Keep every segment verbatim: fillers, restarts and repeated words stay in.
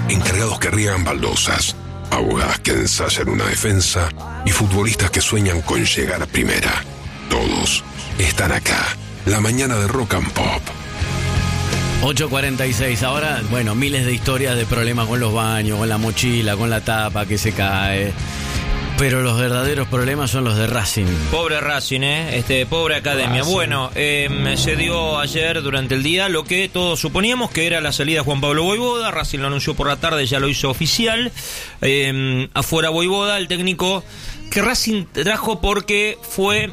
encargados que riegan baldosas, abogadas que ensayan una defensa y futbolistas que sueñan con llegar a primera. Todos están acá. La mañana de Rock and Pop. ocho cuarenta y seis. Ahora, bueno, miles de historias de problemas con los baños, con la mochila, con la tapa que se cae. Pero los verdaderos problemas son los de Racing. Pobre Racing, ¿eh? Este, pobre academia. Racing. Bueno, eh, se dio ayer durante el día lo que todos suponíamos que era la salida de Juan Pablo Vojvoda. Racing lo anunció por la tarde, ya lo hizo oficial. Eh, afuera Vojvoda, el técnico que Racing trajo porque fue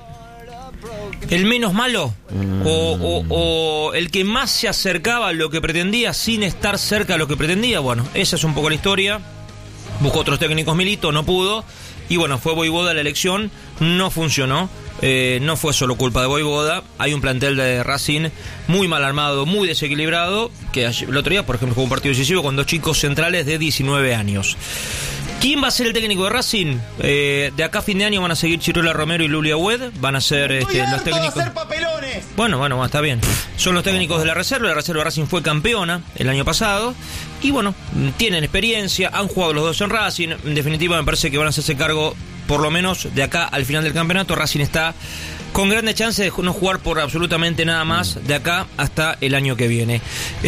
el menos malo mm. o, o, o el que más se acercaba a lo que pretendía sin estar cerca a lo que pretendía. Bueno, esa es un poco la historia. Buscó otros técnicos, Milito, no pudo. Y bueno, fue Vojvoda la elección, no funcionó, eh, no fue solo culpa de Vojvoda. Hay un plantel de Racing muy mal armado, muy desequilibrado, que el otro día, por ejemplo, jugó un partido decisivo con dos chicos centrales de diecinueve años. ¿Quién va a ser el técnico de Racing? Eh, de acá a fin de año van a seguir Chirola Romero y Lulia Wed. Van a ser este, los técnicos. Bueno, bueno, está bien. Son los técnicos de la reserva. La reserva de Racing fue campeona el año pasado. Y bueno, tienen experiencia, han jugado los dos en Racing. En definitiva, me parece que van a hacerse cargo, por lo menos de acá al final del campeonato. Racing está con grandes chances de no jugar por absolutamente nada más de acá hasta el año que viene.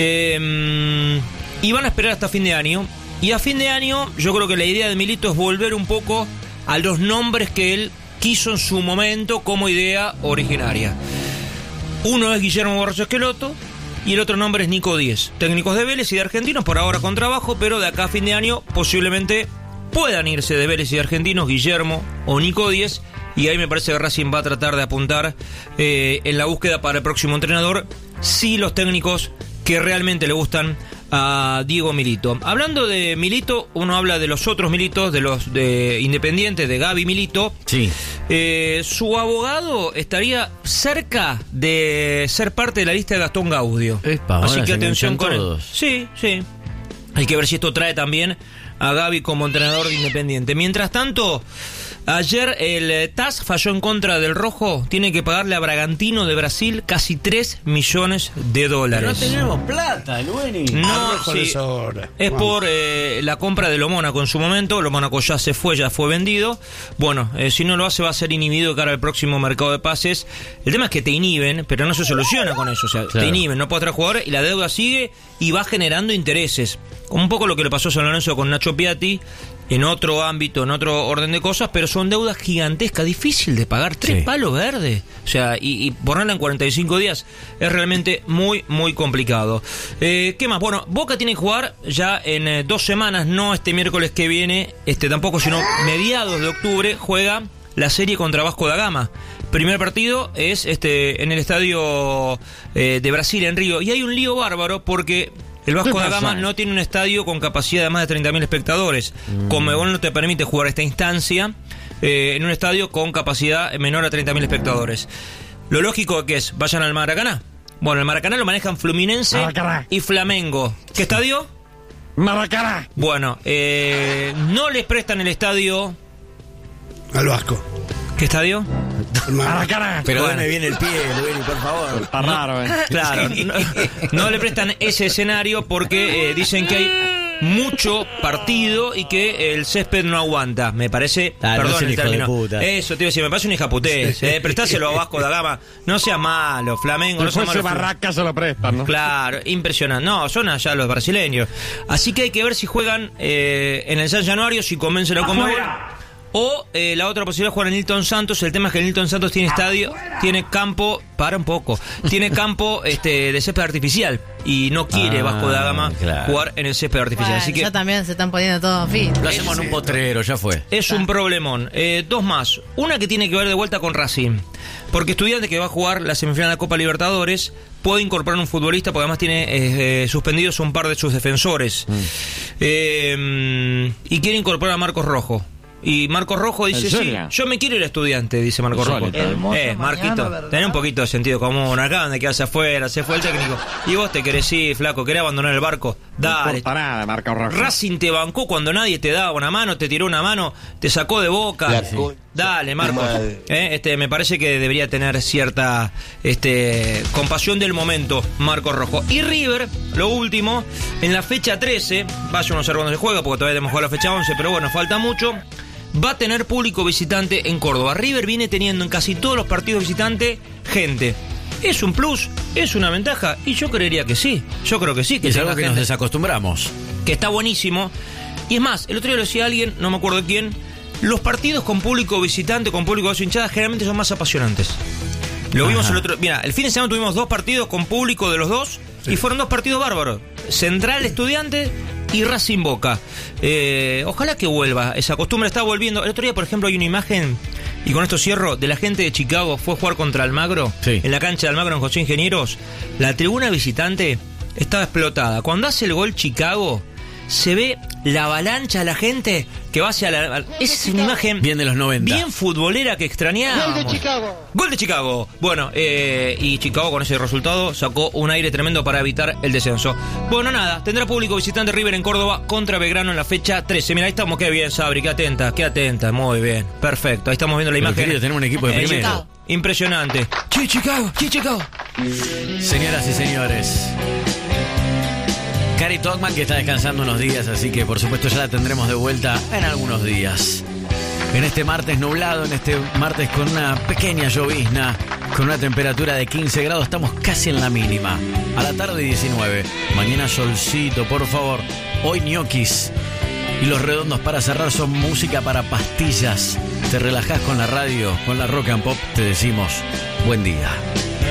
Eh, y van a esperar hasta fin de año. Y a fin de año, yo creo que la idea de Milito es volver un poco a los nombres que él quiso en su momento como idea originaria. Uno es Guillermo Borracho Esqueloto y el otro nombre es Nico Díez. Técnicos de Vélez y de Argentinos, por ahora con trabajo, pero de acá a fin de año posiblemente puedan irse de Vélez y de Argentinos Guillermo o Nico Díez. Y ahí me parece que Racing va a tratar de apuntar eh, en la búsqueda para el próximo entrenador, sí, los técnicos que realmente le gustan a Diego Milito. Hablando de Milito, uno habla de los otros Militos, de los de Independiente, de Gaby Milito. Sí. Eh, su abogado estaría cerca de ser parte de la lista de Gastón Gaudio. Epa, así que atención con todos. él. Sí, sí. Hay que ver si esto trae también a Gaby como entrenador de Independiente. Mientras tanto, ayer el T A S falló en contra del Rojo. Tiene que pagarle a Bragantino de Brasil casi tres millones de dólares. Pero no tenemos plata, Lueni. No, sí, es por eh, la compra de Lo Mónaco en su momento. Lo Mónaco ya se fue, ya fue vendido. Bueno, eh, si no lo hace va a ser inhibido de cara al próximo mercado de pases. El tema es que te inhiben, pero no se soluciona con eso. O sea, claro, te inhiben, no puedes traer jugadores y la deuda sigue y va generando intereses. Un poco lo que le pasó a San Lorenzo con Nacho Piatti, en otro ámbito, en otro orden de cosas, pero son deudas gigantescas, difícil de pagar, tres sí. palos verdes. O sea, y, y ponerla en cuarenta y cinco días es realmente muy, muy complicado. Eh, ¿Qué más? Bueno, Boca tiene que jugar ya en eh, dos semanas, no este miércoles que viene, este tampoco, sino mediados de octubre, juega la serie contra Vasco da Gama. Primer partido es este en el estadio eh, de Brasil, en Río, y hay un lío bárbaro porque el Vasco da Gama no tiene un estadio con capacidad de más de treinta mil espectadores. Mm. Conmebol no te permite jugar esta instancia eh, en un estadio con capacidad menor a treinta mil espectadores. Lo lógico que es, vayan al Maracaná. Bueno, el Maracaná lo manejan Fluminense Maracaná. y Flamengo. ¿Qué estadio? Maracaná. Bueno, eh, no les prestan el estadio al Vasco. ¿Qué estadio? Maracaná. Pero bueno, dame bien el pie, Lueni, por favor. Está raro, eh. Claro, no, no le prestan ese escenario porque eh, dicen que hay mucho partido y que el césped no aguanta. Me parece, ah, perdón no el término. Puta. Eso, te iba a decir, me parece un hijaputés. Eh, prestáselo a Vasco da Gama. No sea malo, Flamengo. No sea malo. Barraca se lo prestan, ¿no? Claro, impresionante. No, son allá los brasileños. Así que hay que ver si juegan eh, en el San Januario, si convencen a Conmebol. O eh, la otra posibilidad es jugar en Nilton Santos. El tema es que el Nilton Santos tiene estadio, tiene campo, para un poco, tiene campo este de césped artificial y no quiere ah, Vasco da Gama claro. jugar en el césped artificial. Bueno, así que ya también se están poniendo todo fin. Lo hacemos en un potrero, ya fue. Es un problemón. Eh, dos más. Una que tiene que ver de vuelta con Racing. Porque Estudiantes, que va a jugar la semifinal de la Copa Libertadores, puede incorporar un futbolista porque además tiene eh, eh, suspendidos un par de sus defensores. Mm. Eh, y quiere incorporar a Marcos Rojo. Y Marcos Rojo dice, ¿En sí, serio? yo me quiero ir a Estudiante, dice Marcos Rojo. Insólito. Hermoso Eh, Marquito, mañana, ¿verdad? tenés un poquito de sentido común. Acaban de quedarse afuera, se fue el técnico. Y vos te querés ir, flaco, querés abandonar el barco. No Dale. importa nada, Marco Rojo. Racing te bancó cuando nadie te daba una mano, te tiró una mano, te sacó de Boca. La concha Dale, Marcos. madre. Eh, este, me parece que debería tener cierta este, compasión del momento, Marcos Rojo. Y River, lo último, en la fecha trece, vaya uno a saber cuándo se juega, porque todavía tenemos que jugar la fecha once, pero bueno, falta mucho. Va a tener público visitante en Córdoba. River viene teniendo en casi todos los partidos visitantes gente. ¿Es un plus? ¿Es una ventaja? Y yo creería que sí. Yo creo que sí. Que Es tenga algo que nos gente, desacostumbramos. que está buenísimo. Y es más, el otro día lo decía alguien, no me acuerdo quién, los partidos con público visitante, con público de su hinchada, generalmente son más apasionantes. Lo Ajá. vimos el otro... Mira, el fin de semana tuvimos dos partidos con público de los dos y fueron dos partidos bárbaros. Central Estudiante y Racing Boca. Eh, ojalá que vuelva. Esa costumbre está volviendo. El otro día, por ejemplo, hay una imagen, y con esto cierro, de la gente de Chicago. Fue a jugar contra Almagro. Sí. En la cancha de Almagro en José Ingenieros. La tribuna visitante estaba explotada. Cuando hace el gol Chicago, se ve la avalancha de la gente que va hacia la... Esa es una imagen Bien de los noventa. bien futbolera que extrañábamos. Gol de Chicago. Gol de Chicago. Bueno, eh, y Chicago con ese resultado sacó un aire tremendo para evitar el descenso. Bueno, nada, tendrá público visitante River en Córdoba contra Belgrano en la fecha trece. Mira, ahí estamos, qué bien, Sabri, qué atenta, qué atenta, muy bien, perfecto. Ahí estamos viendo la Pero, imagen. querido, tenemos un equipo de Eh, primera. Chicago. Impresionante. Che, Chicago, che, Chicago. Señoras y señores, Cari Togman, que está descansando unos días, así que por supuesto ya la tendremos de vuelta en algunos días. En este martes nublado, en este martes con una pequeña llovizna, con una temperatura de quince grados, estamos casi en la mínima. A la tarde diecinueve. Mañana solcito, por favor. Hoy ñoquis. Y los redondos para cerrar son música para pastillas. Te relajás con la radio, con la rock and pop, te decimos buen día.